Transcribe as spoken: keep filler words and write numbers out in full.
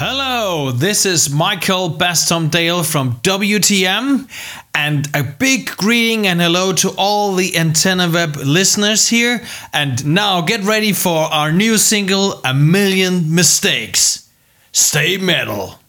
Hello, this is Michael Bastomdale from W T M, and a big greeting and hello to all the Antenna Web listeners here. And now get ready for our new single, A Million Mistakes. Stay metal.